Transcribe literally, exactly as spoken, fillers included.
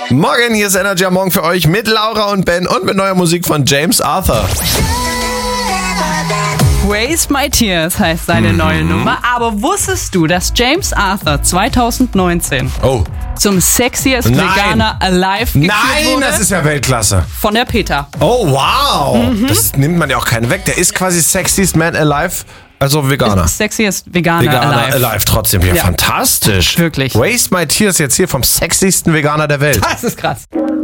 Morgen, hier ist Energy am Morgen für euch mit Laura und Ben und mit neuer Musik von James Arthur. Waste My Tears heißt seine mhm. neue Nummer. Aber wusstest du, dass James Arthur zwanzig neunzehn oh. zum Sexiest Nein. Veganer Alive gekürt Nein, wurde? das ist ja Weltklasse. Von der Peter. Oh, wow. Mhm. Das nimmt man ja auch keinen weg. Der ist quasi Sexiest Man Alive, also Veganer. Sexiest Veganer, Veganer Alive. Alive, trotzdem. Ja, ja. Fantastisch. Wirklich. Waste My Tears jetzt hier vom sexiesten Veganer der Welt. Das ist krass.